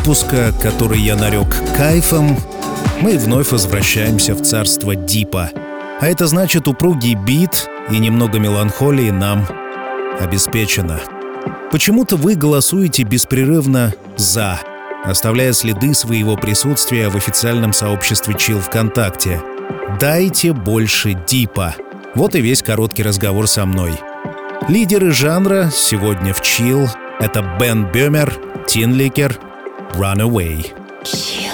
выпуска, который я нарек «Кайфом», мы вновь возвращаемся в царство дипа. А это значит, упругий бит и немного меланхолии нам обеспечено. Почему-то вы голосуете беспрерывно «за», оставляя следы своего присутствия в официальном сообществе Chill ВКонтакте. Дайте больше дипа. Вот и весь короткий разговор со мной. Лидеры жанра сегодня в Chill — это Бен Бёмер, Тин Ликер, Runaway. Chill.